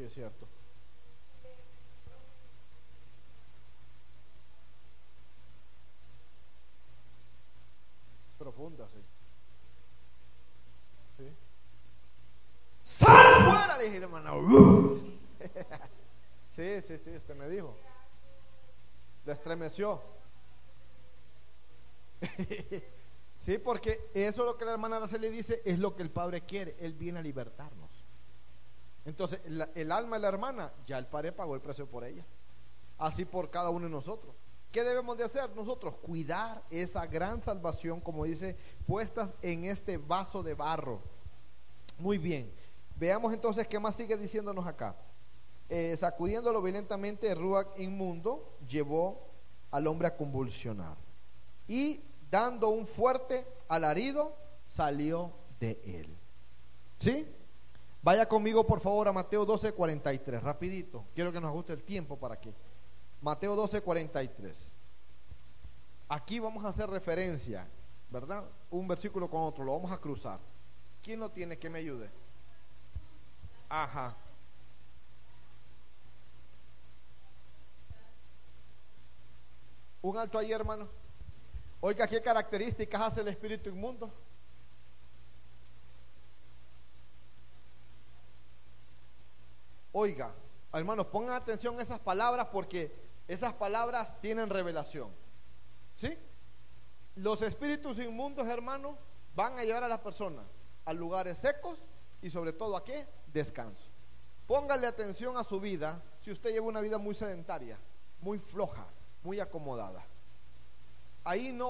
es cierto. Profunda, sí. Sí. ¡Sal fuera! Le dije, hermano. Sí, sí, sí, usted me dijo. Le estremeció. Sí, porque eso es lo que la hermana Araceli dice, es lo que el Padre quiere. Él viene a libertarnos. Entonces, el alma de la hermana, ya el Padre pagó el precio por ella. Así por cada uno de nosotros. ¿Qué debemos de hacer nosotros? Cuidar esa gran salvación, como dice, puestas en este vaso de barro. Muy bien. Veamos entonces qué más sigue diciéndonos acá. Sacudiéndolo violentamente, el ruach inmundo llevó al hombre a convulsionar. Y dando un fuerte alarido, salió de él. ¿Sí? Vaya conmigo por favor a Mateo 12:43, rapidito. Quiero que nos ajuste el tiempo para que. Mateo 12:43. Aquí vamos a hacer referencia, ¿verdad? Un versículo con otro, lo vamos a cruzar. ¿Quién lo tiene que me ayude? Ajá. Un alto ahí, hermano. Oiga, ¿qué características hace el espíritu inmundo? Oiga, hermanos, pongan atención a esas palabras porque esas palabras tienen revelación. ¿Sí? Los espíritus inmundos, hermanos, van a llevar a las personas a lugares secos y sobre todo a qué? Descanso. Póngale atención a su vida si usted lleva una vida muy sedentaria, muy floja, muy acomodada. Ahí no